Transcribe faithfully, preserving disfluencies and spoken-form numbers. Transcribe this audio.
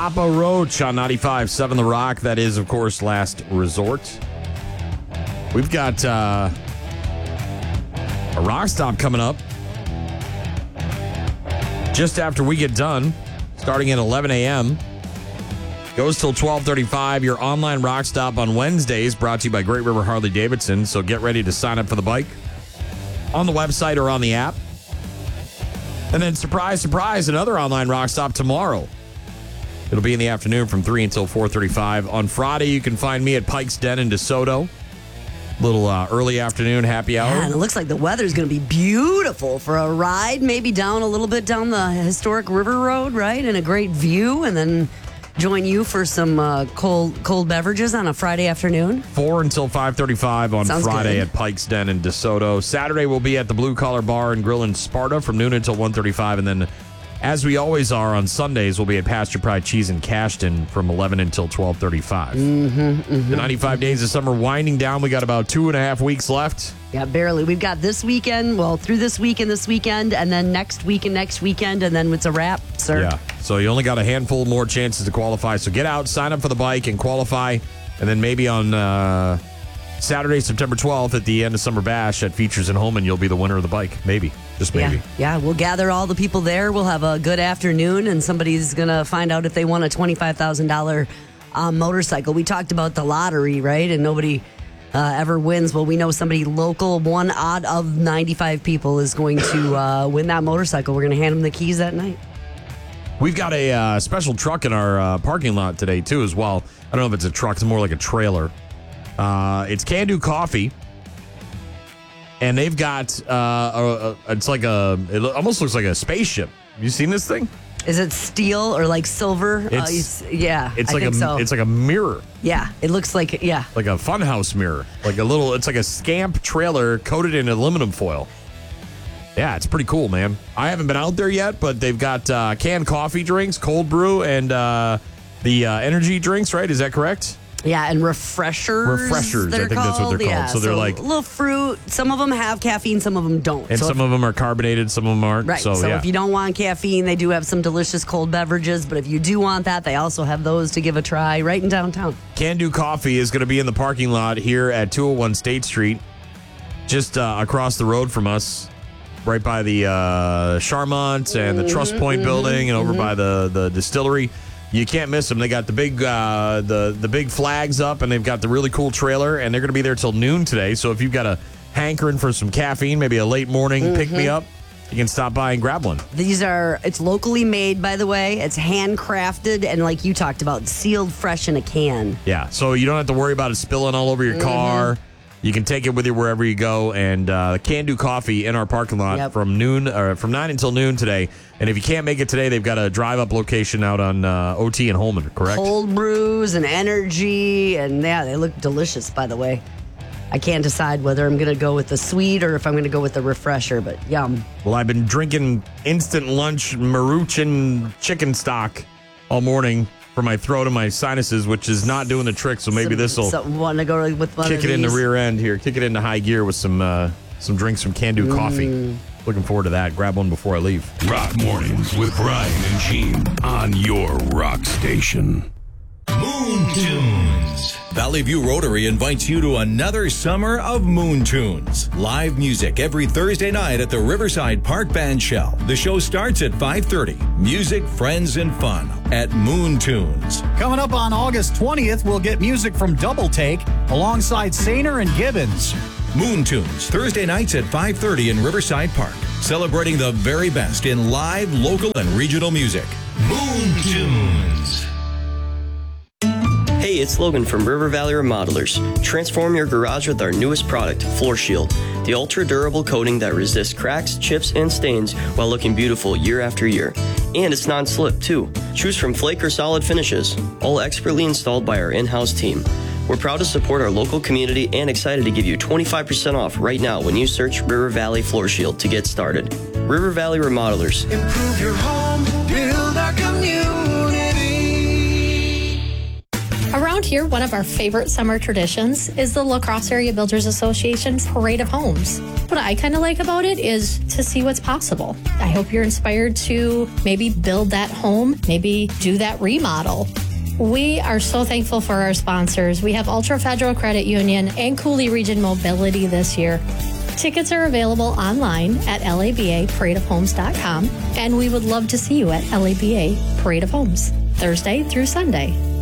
Papa Roach on ninety-five point seven The Rock. That is, of course, Last Resort. We've got uh, a rock stop coming up just after we get done, starting at eleven a.m. Goes till twelve thirty-five. Your online rock stop on Wednesdays, brought to you by Great River Harley Davidson. So get ready to sign up for the bike on the website or on the app. And then, surprise, surprise, another online rock stop tomorrow. It'll be in the afternoon from three until four thirty-five. On Friday, you can find me at Pike's Den in DeSoto. Little uh, early afternoon happy hour. Yeah, and it looks like the weather's going to be beautiful for a ride, maybe down a little bit down the historic River Road, right? And a great view, and then join you for some uh, cold cold beverages on a Friday afternoon. Four until five thirty-five on Sounds Friday good. at Pike's Den in DeSoto. Saturday, we'll be at the Blue Collar Bar and Grill in Sparta from noon until one thirty-five. And then, as we always are on Sundays, we'll be at Pasture Pride Cheese in Cashton from eleven until twelve thirty-five. Mm-hmm, mm-hmm. The ninety-five days of summer winding down. We got about two and a half weeks left. Yeah, barely. We've got this weekend, well, through this week and this weekend, and then next week and next weekend, and then it's a wrap, sir. Yeah, so you only got a handful more chances to qualify. So get out, sign up for the bike, and qualify. And then maybe on uh, Saturday, September twelfth, at the end of Summer Bash at Features in Holman, you'll be the winner of the bike. Maybe. Just maybe. Yeah, yeah, we'll gather all the people there. We'll have a good afternoon, and somebody's going to find out if they won a twenty-five thousand dollars um, motorcycle. We talked about the lottery, right? And nobody uh, ever wins. Well, we know somebody local, one odd of ninety-five people, is going to uh, win that motorcycle. We're going to hand them the keys that night. We've got a uh, special truck in our uh, parking lot today, too, as well. I don't know if it's a truck. It's more like a trailer. Uh, it's Can Do Coffee. And they've got, uh, a, a, it's like a, it almost looks like a spaceship. Have you seen this thing? Is it steel or like silver? It's, uh, yeah, it's I like think a, so. It's like a mirror. Yeah, it looks like, yeah. Like a funhouse mirror. Like a little, it's like a Scamp trailer coated in aluminum foil. Yeah, it's pretty cool, man. I haven't been out there yet, but they've got uh, canned coffee drinks, cold brew, and uh, the uh, energy drinks, right? Is that correct? Yeah, and refreshers. Refreshers, I think called. that's what they're called. Yeah, so they're like a little fruit. Some of them have caffeine, some of them don't. And so some if, of them are carbonated, some of them aren't. right. So, so yeah. if you don't want caffeine, they do have some delicious cold beverages. But if you do want that, they also have those to give a try right in downtown. Can Do Coffee is going to be in the parking lot here at two oh one State Street, just uh, across the road from us, right by the uh, Charmont and the Trust Point mm-hmm, building, and over mm-hmm. by the, the distillery. You can't miss them. They got the big uh, the the big flags up, and they've got the really cool trailer, and they're going to be there till noon today. So if you've got a hankering for some caffeine, maybe a late morning mm-hmm. pick me up, you can stop by and grab one. These are, it's locally made, by the way. It's handcrafted and, like you talked about, sealed fresh in a can. Yeah, so you don't have to worry about it spilling all over your mm-hmm. car. You can take it with you wherever you go, and uh, Can Do Coffee in our parking lot Yep. from noon or from nine until noon today. And if you can't make it today, they've got a drive-up location out on uh, O T and Holman, correct? Cold brews and energy, and yeah, they look delicious, by the way. I can't decide whether I'm going to go with the sweet or if I'm going to go with the refresher, but yum. Well, I've been drinking instant lunch Maruchan chicken stock all morning for my throat and my sinuses, which is not doing the trick. So maybe this will So want to go with one kick of it in the these? rear end here, kick it into high gear with some uh, some drinks from Can Do Coffee. Looking forward to that. Grab one before I leave. Rock Mornings with Brian and Gene on your rock station. Moon Tunes. Valley View Rotary invites you to another summer of Moon Tunes. Live music every Thursday night at the Riverside Park Band Shell. The show starts at five thirty. Music, friends, and fun at Moon Tunes. Coming up on August twentieth, we'll get music from Double Take alongside Sainer and Gibbons. Moon Tunes, Thursday nights at five thirty in Riverside Park. Celebrating the very best in live, local, and regional music. Moon Tunes. Hey, it's Logan from River Valley Remodelers. Transform your garage with our newest product, Floor Shield. The ultra-durable coating that resists cracks, chips, and stains while looking beautiful year after year. And it's non-slip, too. Choose from flake or solid finishes, all expertly installed by our in-house team. We're proud to support our local community and excited to give you twenty-five percent off right now when you search River Valley Floor Shield to get started. River Valley Remodelers. Improve your home, build our community. Around here, one of our favorite summer traditions is the La Crosse Area Builders Association's Parade of Homes. What I kind of like about it is to see what's possible. I hope you're inspired to maybe build that home, maybe do that remodel. We are so thankful for our sponsors. We have Ultra Federal Credit Union and Cooley Region Mobility this year. Tickets are available online at L A B A parade of homes dot com, and we would love to see you at L A B A Parade of Homes, Thursday through Sunday.